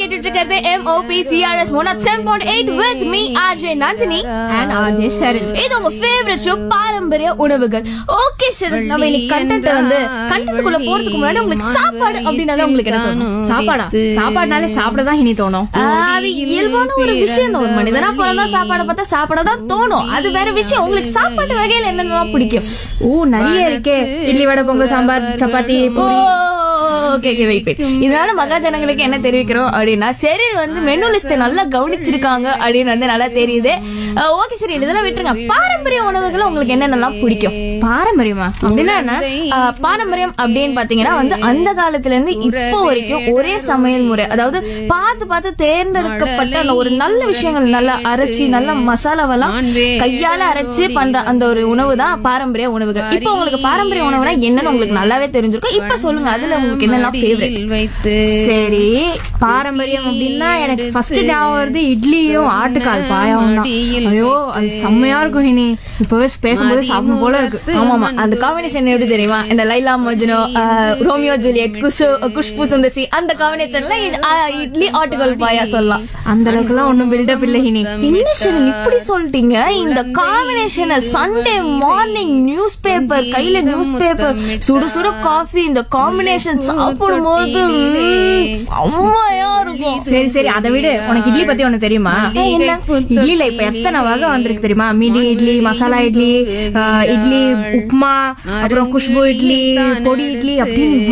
கேட்டுட்டு இருக்கிறது MOPCRS 107.8 with me RJ Nandini and RJ Sharon. இது உங்க ஃபேவரட் ஷோ பாரம்பரிய உணவுகள். ஓகே ஷரன், நம்ம இன்னைக்கு கண்டென்ட்குள்ள போறதுக்கு முன்னாடி உங்களுக்கு சாப்பாடு அப்படினால உங்களுக்கு என்ன தோணும்? சாப்பாடுனாலே சாப்பிடதான் இனி தோணும். அது இயல்பான ஒரு விஷயம் தான். ஒரு மனிதனா பிறந்தா சாப்பாடை பார்த்தா சாப்பிடதான் தோணும். அது வேற விஷயம். உங்களுக்கு சாப்பாடு வகையில என்னென்னலாம் பிடிக்கும்? நிறைய இருக்கே. இட்லி, வடை, பொங்கல், சாம்பார், சப்பாத்தி, பூரி. இதனால மகாஜனங்களுக்கு என்ன தெரிவிக்கிறோம் அப்படின்னா, சரி மெனு லிஸ்ட் நல்லா கவனிச்சிருக்காங்க அப்படின்னு நல்லா தெரியுது. ஓகே சரி, இதெல்லாம் விட்டுருங்க. பாரம்பரிய உணவுகள் உங்களுக்கு என்னென்னலாம் பிடிக்கும்? பாரம்பரியமா அப்படின்னா என்ன? பாரம்பரியம் அப்படின்னு பாத்தீங்கன்னா அந்த காலத்துல இருந்து இப்போ வரைக்கும் ஒரே சமையல் முறை, அதாவது பார்த்து தேர்ந்தெடுக்கப்பட்ட அந்த ஒரு நல்ல விஷயங்கள் நல்லா அரைச்சி நல்ல மசாலாவெல்லாம் கையால அரைச்சு பண்ற அந்த ஒரு உணவு தான் பாரம்பரிய உணவுகள். இப்போ உங்களுக்கு பாரம்பரிய உணவுனா என்னன்னு உங்களுக்கு நல்லாவே தெரிஞ்சிருக்கும். இப்ப சொல்லுங்க, அதுல உங்களுக்கு என்னெல்லாம் ஃபேவரட்? சரி, பாரம்பரியம் அப்படின்னா எனக்கு ஃபர்ஸ்ட் ஞாபகம் வருது இட்லியும் ஆட்டுக்கால் பாயாவும் தான். ஐயோ, அது செம்மையா இருக்கும். இனி இப்பவே பேசும்போது சாப்பிடும் போல இருக்கு. ஆமாமா, அந்த காம்பினேஷன் எப்படி தெரியுமா? இந்த லைலா மஜ்னு, ரோமியோ ஜூலியட், குஷ்பு சுந்தசி, அந்த காம்பினேஷன்ல இட்லி ஆட்டுக்கால் பாயா சொல்லலாம். அந்த அளவுக்கு எல்லாம் ஒன்னும் பில்டப் இல்ல. இனி என்ன ஷரன் இப்படி சொல்லிட்டீங்க? இந்த combination Sunday morning news paper கையில, நியூஸ் பேப்பர் சுடு சுடு காஃபி, இந்த காம்பினேஷன் சாப்பிடும் போது செம்மையா இருக்கும். சரி, அதை விட உனக்கு இட்லி பத்தி ஒண்ணு தெரியுமா? இட்லில இப்ப எத்தனை வகை வந்திருக்கு தெரியுமா? மிடி இட்லி, மசாலா இட்லி, இட்லி உப்மா, அப்புறம் குஷ்பு இட்லி, பொடி இட்லி அப்படின்னு